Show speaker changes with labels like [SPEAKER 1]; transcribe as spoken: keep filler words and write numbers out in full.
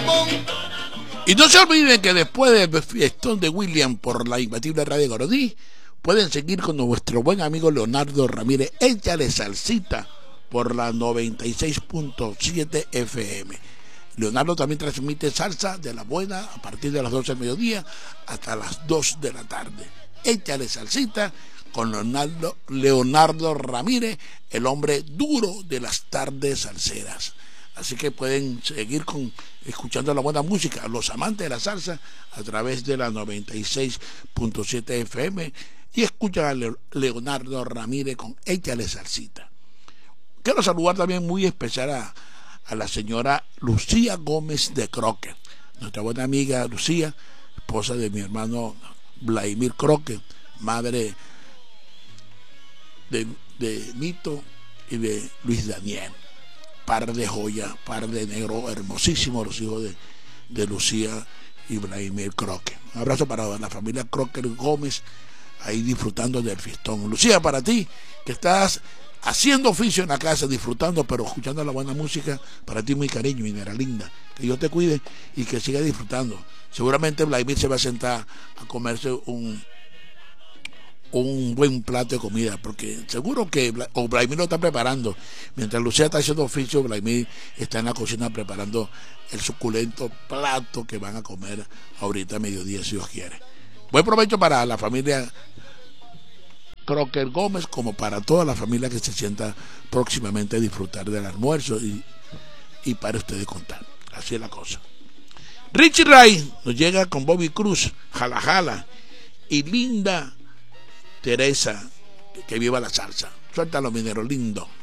[SPEAKER 1] Y no se olviden que después del fiestón de William por la imbatible Radio Gorodí, pueden seguir con nuestro buen amigo Leonardo Ramírez, Échale Salsita, por la noventa y seis punto siete F M. Leonardo también transmite salsa de la buena a partir de las doce del mediodía hasta las dos de la tarde. Échale Salsita con Leonardo, Leonardo Ramírez, el hombre duro de las tardes salseras. Así que pueden seguir con, escuchando la buena música, los amantes de la salsa, a través de la noventa y seis punto siete F M, y escuchan a Leonardo Ramírez con Échale Salsita. Quiero saludar también muy especial a, a la señora Lucía Gómez de Croque, nuestra buena amiga Lucía, esposa de mi hermano Vladimir Croque, madre de, de Nito y de Luis Daniel. Par de joyas, par de negro hermosísimos los hijos de, de Lucía y Vladimir Croque. Un abrazo para la familia Croque Gómez, ahí disfrutando del fiestón. Lucía, para ti, que estás haciendo oficio en la casa, disfrutando, pero escuchando la buena música, para ti muy cariño, mi nera linda. Que Dios te cuide y que siga disfrutando. Seguramente Vladimir se va a sentar a comerse un... un buen plato de comida, porque seguro que o Vladimir lo está preparando. Mientras Lucía está haciendo oficio, Vladimir está en la cocina preparando el suculento plato que van a comer ahorita a mediodía, si Dios quiere. Buen provecho para la familia Crocker Gómez, como para toda la familia que se sienta próximamente a disfrutar del almuerzo y, y para ustedes contar. Así es la cosa. Richie Ray nos llega con Bobby Cruz, Jala Jala, y Linda Teresa, que viva la salsa. Suéltalo, minero lindo.